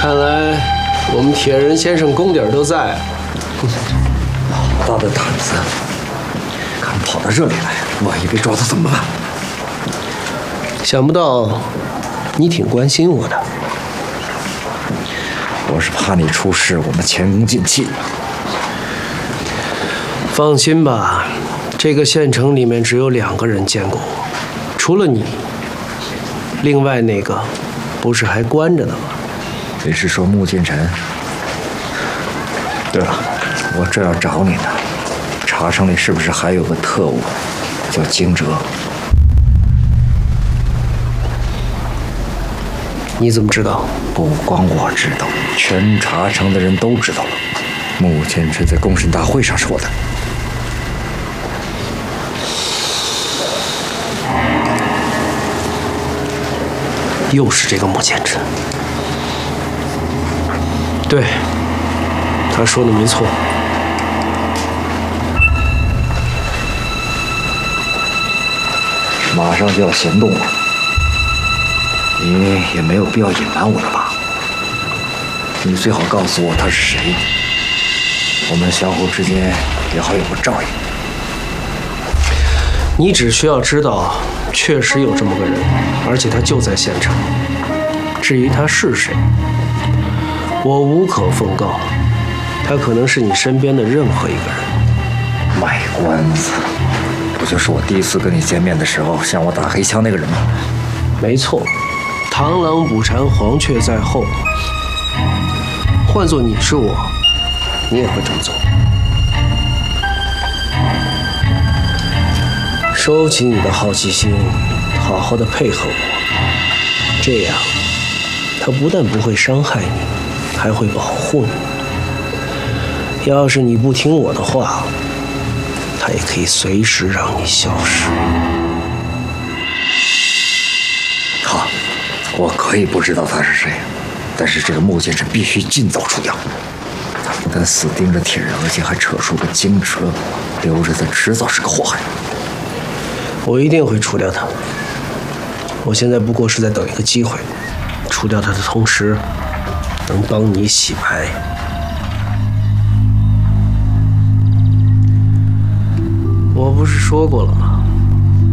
看来我们铁人先生功底儿都在。 好大的胆子，敢跑到这里来，万一被抓到怎么办？ 想不到你挺关心我的。 我是怕你出事，我们前功尽弃。 放心吧，这个县城里面只有2个人见过我，除了你，另外那个不是还关着呢吗？ 你是说穆剑尘？对了，我这要找你呢。茶城里是不是还有个特务，叫惊蛰？ 你怎么知道？ 不光我知道，全茶城的人都知道了。穆剑尘在公审大会上说的。 又是这个穆剑尘。对，他说的没错。 马上就要行动了，你也没有必要隐瞒我了吧？你最好告诉我他是谁，我们相互之间也好有个照应。 你只需要知道，确实有这么个人，而且他就在现场。至于他是谁，我无可奉告。他可能是你身边的任何一个人。 卖关子，不就是我第一次跟你见面的时候向我打黑枪那个人吗？ 没错，螳螂捕蝉，黄雀在后。换做你是我，你也会这么做。收起你的好奇心，好好的配合我，这样他不但不会伤害你，还会保护你。要是你不听我的话，他也可以随时让你消失。 好，我可以不知道他是谁，但是这个穆剑尘必须尽早除掉。他不但死盯着铁人，而且还扯出个惊蛰，留着他迟早是个祸害。 我一定会除掉他。我现在不过是在等一个机会，除掉他的同时，能帮你洗牌。我不是说过了吗？